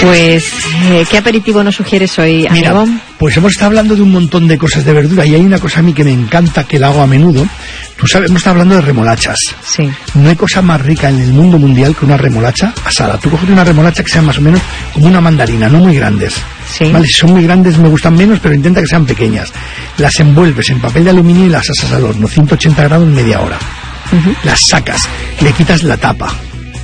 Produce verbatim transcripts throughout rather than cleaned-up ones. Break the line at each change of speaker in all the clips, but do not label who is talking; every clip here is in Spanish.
Pues, eh, ¿qué aperitivo nos sugieres hoy, amigo?
Mira, pues hemos estado hablando de un montón de cosas de verdura y hay una cosa a mí que me encanta, que la hago a menudo. Tú sabes, hemos estado hablando de remolachas.
Sí.
No hay cosa más rica en el mundo mundial que una remolacha asada. Tú coges una remolacha que sea más o menos como una mandarina, no muy grandes.
Sí.
Vale, si son muy grandes me gustan menos, pero intenta que sean pequeñas. Las envuelves en papel de aluminio y las asas al horno, ciento ochenta grados, media hora. Uh-huh. Las sacas, le quitas la tapa.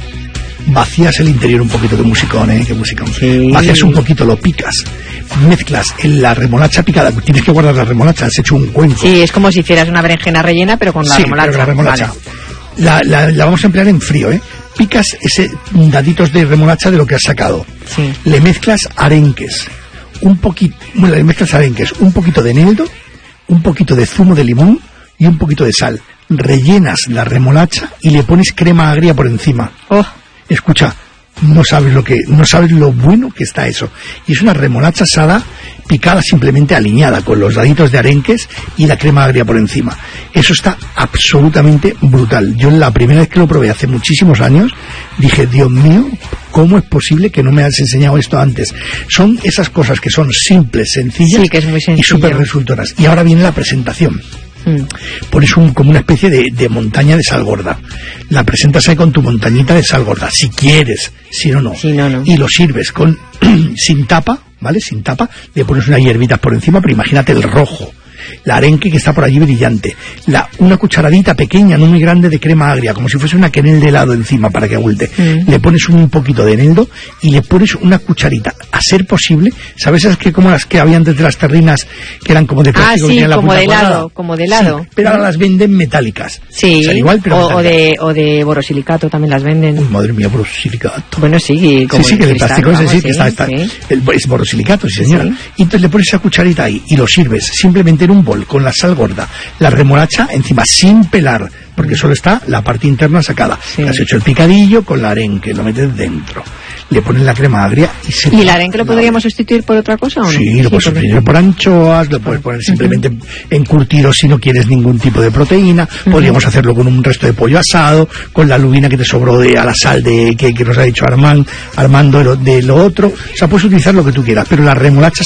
Vacías el interior un poquito de musicón, ¿eh? Que musicón. Sí. Vacías un poquito, lo picas. Mezclas en la remolacha picada. Tienes que guardar la remolacha, has hecho un cuenco.
Sí, es como si hicieras una berenjena rellena, pero con la
sí,
remolacha.
Pero la remolacha.
Vale.
La, la, la vamos a emplear en frío, ¿eh? Picas ese daditos de remolacha de lo que has sacado.
Sí.
Le mezclas arenques. Un poquito, bueno, le mezclas arenques, un poquito de eneldo, un poquito de zumo de limón y un poquito de sal. Rellenas la remolacha y le pones crema agria por encima.
Oh.
Escucha, no sabes lo que, no sabes lo bueno que está eso. Y es una remolacha asada picada, simplemente aliñada con los daditos de arenques y la crema agria por encima. Eso está absolutamente brutal. Yo la primera vez que lo probé hace muchísimos años dije, Dios mío, ¿cómo es posible que no me has enseñado esto antes? Son esas cosas que son simples, sencillas,
sí, que es muy
y súper resultonas. Y ahora viene la presentación. Mm. Pones un, como una especie de, de montaña de sal gorda. La presentas ahí con tu montañita de sal gorda, si quieres, si no, no.
Si no, no.
Y lo sirves con sin tapa, ¿vale? Sin tapa, le pones unas hierbitas por encima, pero imagínate el rojo, la arenque que está por allí brillante, la, una cucharadita pequeña, no muy grande, de crema agria, como si fuese una quenel de helado encima para que agulte. Mm. Le pones un poquito de eneldo y le pones una cucharita, a ser posible, ¿sabes esas que como las que había antes de las terrinas, que eran como de plástico?
Ah, sí,
que la
como de helado,
cuadrada?
como de helado.
Sí, pero ahora las venden metálicas.
Sí,
o sea, igual, pero
o, o, de, o de borosilicato también las venden.
Uy, madre mía, borosilicato.
Bueno, sí, como
sí, sí, que el plástico ese sí, que está, está.
Sí.
El, es borosilicato, sí, señora.
Sí.
Y entonces le pones esa cucharita ahí y lo sirves simplemente en un bol con la sal gorda, la remolacha encima sin pelar, porque solo está la parte interna sacada. Sí. Has hecho el picadillo con la arenque, lo metes dentro, le pones la crema agria y se...
¿Y el arenque lo podríamos sustituir por otra cosa o no?
Sí, lo sí, puedes sustituir por anchoas, lo puedes poner simplemente uh-huh. encurtido si no quieres ningún tipo de proteína. Uh-huh. Podríamos hacerlo con un resto de pollo asado, con la lubina que te sobró de a la sal de que, que nos ha dicho Armand, Armando de lo, de lo otro. O sea, puedes utilizar lo que tú quieras, pero la remolacha